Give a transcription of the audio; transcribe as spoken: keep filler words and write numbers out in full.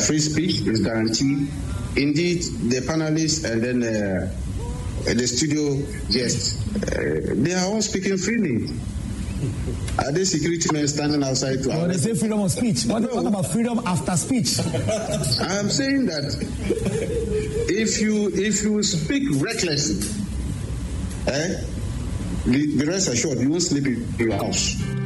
free speech is guaranteed. Indeed, the panelists and then uh, the studio guests, uh, they are all speaking freely. Are they security men standing outside to? Well, they say freedom of speech. What, no. what about freedom after speech? I am saying that if you if you speak recklessly, eh, be rest assured you won't sleep in your house.